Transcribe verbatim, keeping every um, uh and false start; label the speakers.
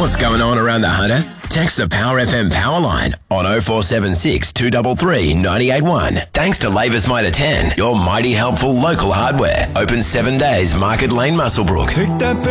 Speaker 1: What's going on around the Hunter? Text the Power F M power line on oh four seven six, two three three, nine eight one. Thanks to Labour's Mitre ten, your mighty helpful local hardware. Open seven days, Market Lane, Muswellbrook.